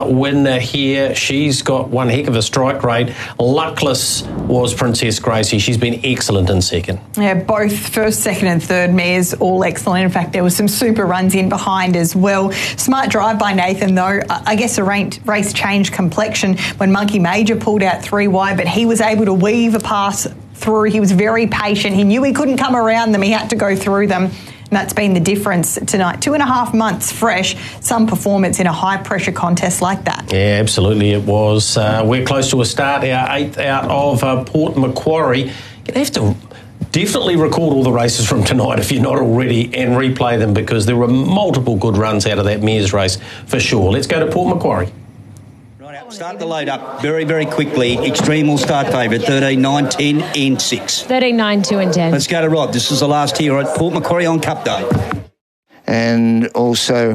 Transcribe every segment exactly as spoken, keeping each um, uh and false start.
winner here. She's got one heck of a strike rate. Luckless was Princess Gracie. She's been excellent in second. Yeah, both first, second and third mares all excellent. In fact, there was some super runs in behind as well. Smart drive by Nathan, though. I guess the race changed complexion when Monkey Major pulled out three wide, but he was able to weave a pass through. He was very patient. He knew he couldn't come around them. He had to go through them. And that's been the difference tonight. Two and a half months fresh, some performance in a high-pressure contest like that. Yeah, absolutely it was. Uh, we're close to a start, our eighth out of uh, Port Macquarie. You're going to have to definitely record all the races from tonight if you're not already and replay them, because there were multiple good runs out of that mares race for sure. Let's go to Port Macquarie. Start the load up very, very quickly. Extreme will start favourite, thirteen, nine, ten and six. thirteen, nine, two and ten. Let's go to Rod. This is the last here at Port Macquarie on Cup Day. And also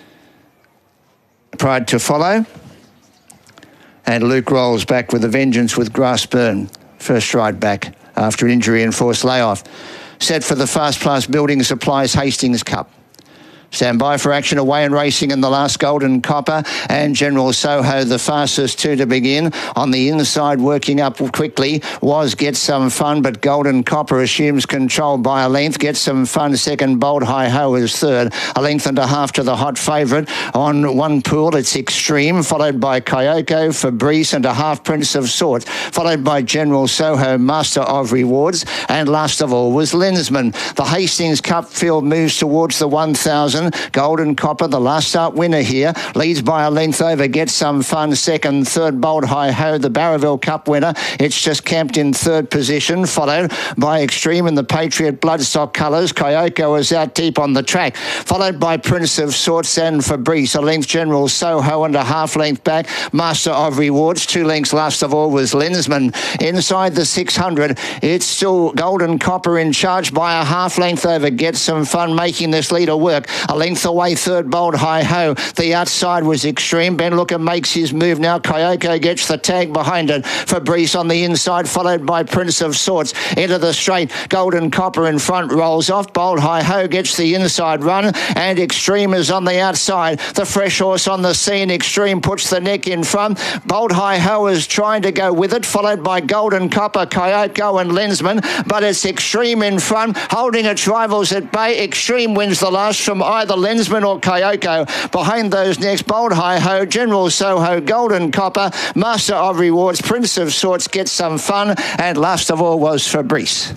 Pride to Follow. And Luke rolls back with a vengeance with Grassburn. First ride back after an injury and forced layoff. Set for the Fast Plus Building Supplies Hastings Cup. Stand by for action away and racing in the last Golden Copper and General Soho, the fastest two to begin. On the inside, working up quickly, was Get Some Fun, but Golden Copper assumes control by a length. Get Some Fun second, Bold Hi Ho is third. A length and a half to the hot favourite. On one pool, it's Extreme, followed by Kyoko, Fabrice and a half Prince of Sorts, followed by General Soho, Master of Rewards, and last of all was Lensman. The Hastings Cup field moves towards the one thousand. Golden Copper, the last start winner here, leads by a length over Get Some Fun second, third Bold Hi Ho, the Barraville Cup winner. It's just camped in third position, followed by Extreme in the Patriot Bloodstock colours. Kyoko is out deep on the track, followed by Prince of Sorts and Fabrice. A length General Soho and a half length back Master of Rewards. Two lengths last of all was Lensman. Inside the six hundred, it's still Golden Copper in charge by a half length over Get Some Fun, making this leader work. A length away, third Bold Hi Ho. The outside was Extreme. Ben Looker makes his move now. Kyoko gets the tag behind it. Fabrice on the inside, followed by Prince of Sorts. Into the straight. Golden Copper in front, rolls off. Bold Hi Ho gets the inside run, and Extreme is on the outside. The fresh horse on the scene. Extreme puts the neck in front. Bold Hi Ho is trying to go with it, followed by Golden Copper, Kyoko and Lensman, but it's Extreme in front, holding its rivals at bay. Extreme wins the last from either Lensman or Kyoko. Behind those next, Bold Hi Ho, General Soho, Golden Copper, Master of Rewards, Prince of Sorts, Get Some Fun, and last of all was Fabrice.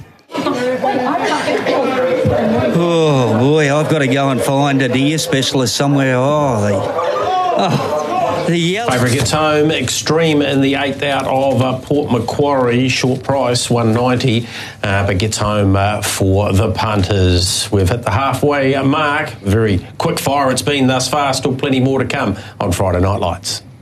Oh boy, I've got to go and find a deer specialist somewhere. Oh, the, oh. Favourite gets home, Extreme in the eighth out of uh, Port Macquarie, short price, one ninety, uh, but gets home uh, for the punters. We've hit the halfway mark. Very quick fire it's been thus far, still plenty more to come on Friday Night Lights.